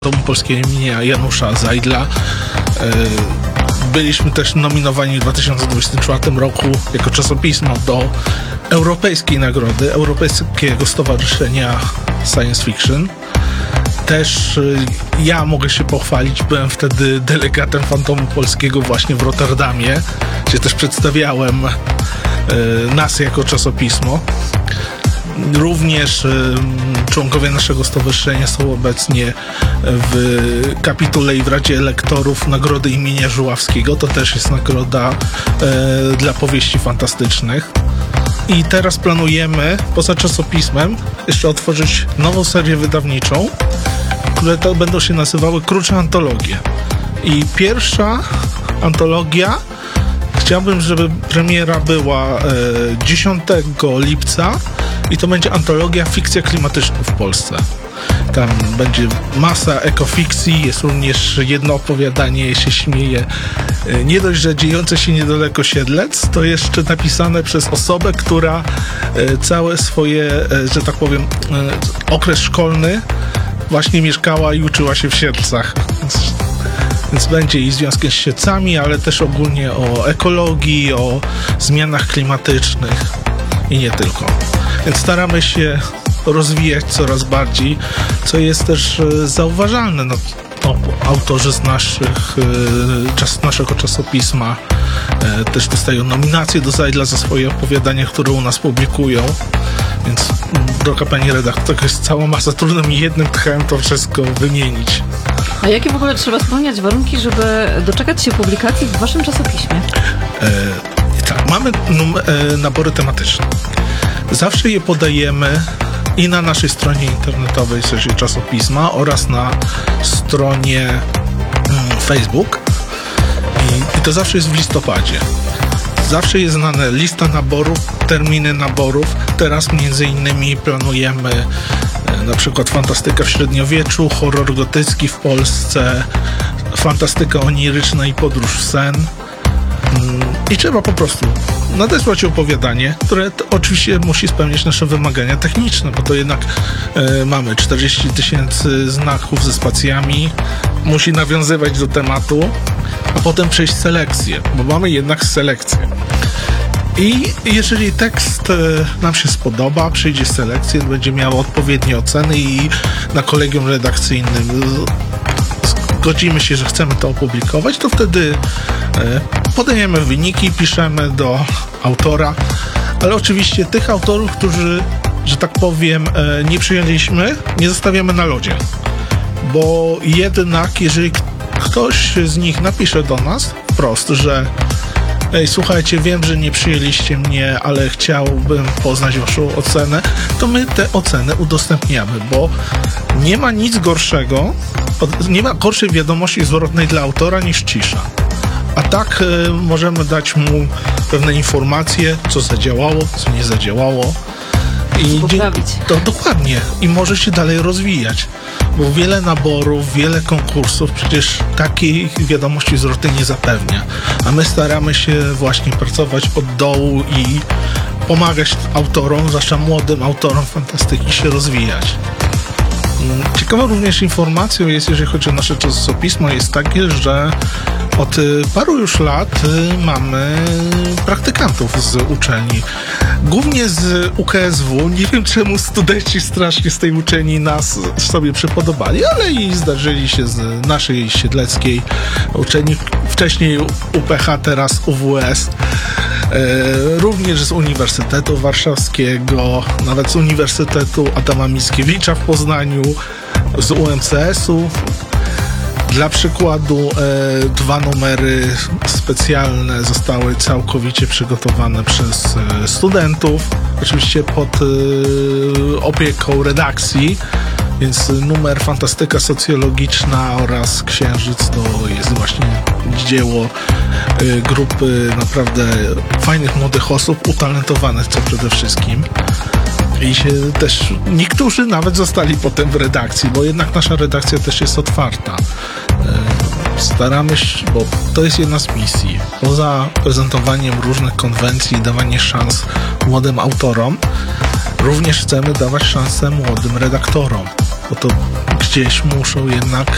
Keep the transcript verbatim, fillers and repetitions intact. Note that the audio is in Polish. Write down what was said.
Domu Polskiego imienia Janusza Zajdla. Byliśmy też nominowani w dwa tysiące dwudziestym czwartym roku jako czasopismo do Europejskiej Nagrody, Europejskiego Stowarzyszenia Science Fiction. Też ja mogę się pochwalić, byłem wtedy delegatem Fantomu Polskiego właśnie w Rotterdamie, gdzie też przedstawiałem nas jako czasopismo. Również y, członkowie naszego stowarzyszenia są obecnie w kapitule i w Radzie Lektorów Nagrody imienia Żuławskiego. To też jest nagroda y, dla powieści fantastycznych. I teraz planujemy, poza czasopismem, jeszcze otworzyć nową serię wydawniczą, które to będą się nazywały Krucze Antologie. I pierwsza antologia, chciałbym, żeby premiera była y, dziesiątego lipca. I to będzie antologia fikcja klimatyczna w Polsce. Tam będzie masa ekofikcji, jest również jedno opowiadanie, się śmieje. Nie dość, że dziejące się niedaleko Siedlec, to jeszcze napisane przez osobę, która całe swoje, że tak powiem, okres szkolny właśnie mieszkała i uczyła się w Siedlcach. Więc, więc będzie i związkiem z Siedlcami, ale też ogólnie o ekologii, o zmianach klimatycznych i nie tylko. Więc staramy się rozwijać coraz bardziej, co jest też zauważalne. No, no, autorzy z naszych, czas, naszego czasopisma też dostają nominacje do Zajdla za swoje opowiadania, które u nas publikują. Więc, droga pani redaktor, to jest cała masa, trudno mi jednym tchem to wszystko wymienić. A jakie w ogóle trzeba spełniać warunki, żeby doczekać się publikacji w waszym czasopiśmie? E, tak, mamy num- e, nabory tematyczne. Zawsze je podajemy i na naszej stronie internetowej w sensie czasopisma oraz na stronie mm, Facebook. I, I to zawsze jest w listopadzie. Zawsze jest znana lista naborów, terminy naborów. Teraz między innymi planujemy e, na przykład fantastykę w średniowieczu, horror gotycki w Polsce, fantastyka oniryczna i podróż w sen. I trzeba po prostu nadesłać opowiadanie, które to oczywiście musi spełniać nasze wymagania techniczne, bo to jednak e, mamy czterdzieści tysięcy znaków ze spacjami, musi nawiązywać do tematu, a potem przejść selekcję, bo mamy jednak selekcję. I jeżeli tekst e, nam się spodoba, przejdzie selekcję, będzie miał odpowiednie oceny i na kolegium redakcyjnym zgodzimy się, że chcemy to opublikować, to wtedy e, podajemy wyniki, piszemy do autora, ale oczywiście tych autorów, którzy, że tak powiem, e, nie przyjęliśmy, nie zostawiamy na lodzie, bo jednak jeżeli ktoś z nich napisze do nas wprost, że ej, słuchajcie, wiem, że nie przyjęliście mnie, ale chciałbym poznać waszą ocenę, to my te oceny udostępniamy, bo nie ma nic gorszego, nie ma gorszej wiadomości zwrotnej dla autora niż cisza. A tak y, możemy dać mu pewne informacje, co zadziałało, co nie zadziałało. I poprawić. To dokładnie. I może się dalej rozwijać. Bo wiele naborów, wiele konkursów przecież takiej wiadomości zwrotnej nie zapewnia. A my staramy się właśnie pracować od dołu i pomagać autorom, zwłaszcza młodym autorom fantastyki, się rozwijać. Ciekawą również informacją jest, jeżeli chodzi o nasze czasopismo, jest takie, że od paru już lat mamy praktykantów z uczelni. Głównie z U K S W. Nie wiem, czemu studenci strasznie z tej uczelni nas sobie przypodobali, ale i zdarzyli się z naszej siedleckiej uczelni. Wcześniej U P H, teraz U W S. Również z Uniwersytetu Warszawskiego, nawet z Uniwersytetu Adama Mickiewicza w Poznaniu, z U M C S-u. Dla przykładu e, dwa numery specjalne zostały całkowicie przygotowane przez e, studentów, oczywiście pod e, opieką redakcji, więc numer Fantastyka Socjologiczna oraz Księżyc to jest właśnie dzieło e, grupy naprawdę fajnych młodych osób, utalentowanych co przede wszystkim. I się też niektórzy nawet zostali potem w redakcji, bo jednak nasza redakcja też jest otwarta. Staramy się, bo to jest jedna z misji. Poza prezentowaniem różnych konwencji i dawanie szans młodym autorom, również chcemy dawać szansę młodym redaktorom, bo to gdzieś muszą jednak